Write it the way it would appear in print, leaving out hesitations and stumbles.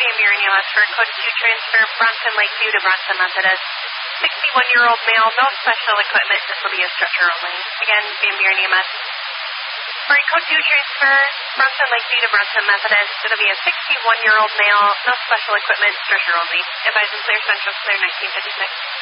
Amir and EMS for code 2 transfer Bronson Lakeview to Bronson Methodist. 61-year-old male, no special equipment. This will be a stretcher only. Again, Amir and EMS. For code 2 transfer Bronson Lakeview to Bronson Methodist. It'll be a 61-year-old male, no special equipment, stretcher only. Advise and clear Central Clear 1956.